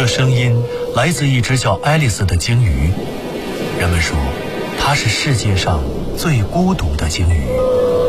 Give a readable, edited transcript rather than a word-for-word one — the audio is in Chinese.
这声音来自一只叫爱丽丝的鲸鱼，人们说它是世界上最孤独的鲸鱼。